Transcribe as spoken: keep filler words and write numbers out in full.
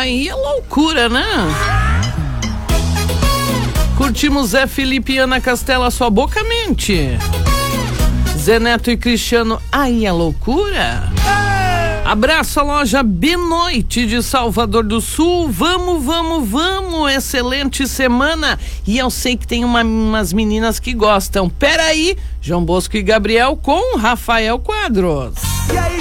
Aí é loucura, né? Curtimos Zé Felipe e Ana Castela, Sua Boca Mente. Zé Neto e Cristiano, aí é loucura. Abraço à loja Benoite de Salvador do Sul. Vamos, vamos, vamos. Excelente semana. E eu sei que tem uma, umas meninas que gostam. Peraí, João Bosco e Gabriel com Rafael Quadros. E aí,